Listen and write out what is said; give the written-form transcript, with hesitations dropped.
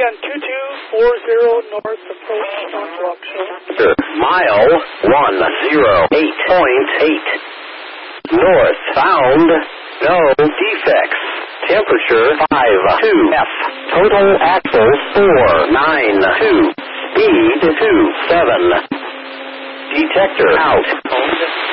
again, 2240 north, approach Stone Rock Show. Mile 108.8. North, found, no defects. Temperature 52F. Total axles 492. Speed 27. Detector out.